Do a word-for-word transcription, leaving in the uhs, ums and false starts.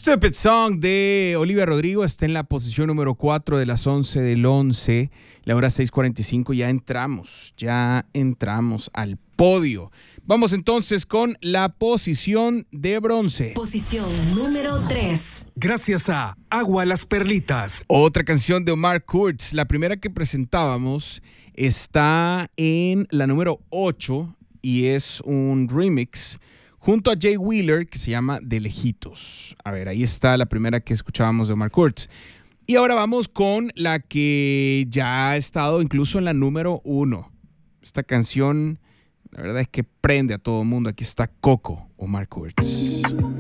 Stupid Song de Olivia Rodrigo está en la posición número cuatro de las once del once. La hora seis cuarenta y cinco, ya entramos, ya entramos al podio. Vamos entonces con la posición de bronce. Posición número tres. Gracias a Agua Las Perlitas. Otra canción de Omar Kurtz, la primera que presentábamos, está en la número ocho y es un remix junto a Jay Wheeler, que se llama De Lejitos. A ver, ahí está la primera que escuchábamos de Omar Kurtz. Y ahora vamos con la que ya ha estado incluso en la número uno. Esta canción, la verdad es que prende a todo el mundo. Aquí está Coco, Omar Kurtz.